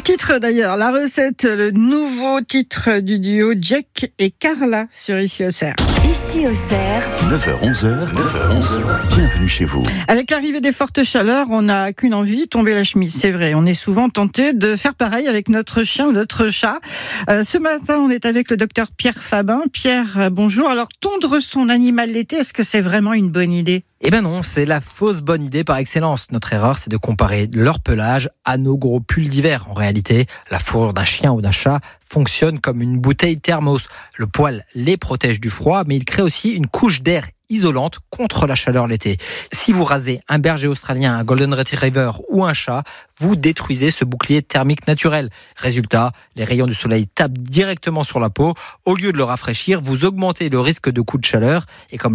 titre d'ailleurs, la recette, le nouveau titre du duo Jack et Carla sur Ici Auxerre. Ici Auxerre, 9h-11h, bienvenue chez vous. Avec l'arrivée des fortes chaleurs, on n'a qu'une envie, tomber la chemise, c'est vrai. On est souvent tenté de faire pareil avec notre chien ou notre chat. Ce matin, on est avec le docteur Pierre Fabin. Pierre, bonjour. Alors, tondre son animal l'été, est-ce que c'est vraiment une bonne idée ? Eh ben non, c'est la fausse bonne idée par excellence. Notre erreur, c'est de comparer leur pelage à nos gros pulls d'hiver. En réalité, la fourrure d'un chien ou d'un chat fonctionne comme une bouteille thermos. Le poil les protège du froid, mais il crée aussi une couche d'air isolante contre la chaleur l'été. Si vous rasez un berger australien, un golden retriever ou un chat, vous détruisez ce bouclier thermique naturel. Résultat, les rayons du soleil tapent directement sur la peau. Au lieu de le rafraîchir, vous augmentez le risque de coups de chaleur. Et comme